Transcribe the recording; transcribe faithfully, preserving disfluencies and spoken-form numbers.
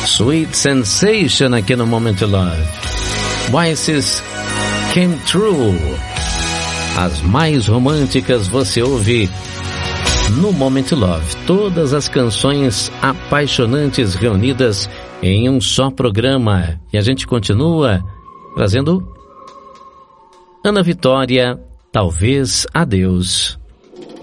Sweet Sensation aqui no Moment Love. Voices Came True. As mais românticas você ouve no Moment Love. Todas as canções apaixonantes reunidas em um só programa. E a gente continua trazendo Ana Vitória, Talvez Adeus.